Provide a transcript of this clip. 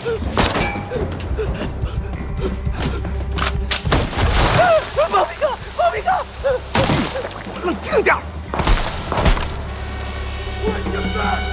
毛皮哥，毛皮哥， 冷静点！ 我现在。